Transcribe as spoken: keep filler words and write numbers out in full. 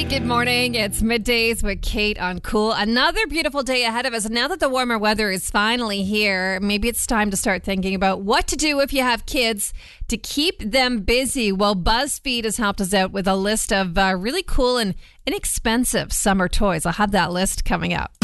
Good morning. It's middays with Kate on Cool. Another beautiful day ahead of us. And now that the warmer weather is finally here, maybe it's time to start thinking about what to do if you have kids to keep them busy. Well, BuzzFeed has helped us out with a list of uh, really cool and inexpensive summer toys. I'll have that list coming up.